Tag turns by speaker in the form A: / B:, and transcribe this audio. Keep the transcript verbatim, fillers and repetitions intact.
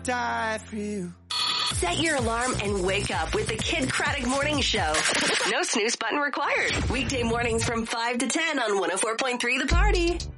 A: die for you.
B: Set your alarm and wake up with the Kid Craddock Morning Show. No snooze button required. Weekday mornings from five to ten on one oh four point three The Party.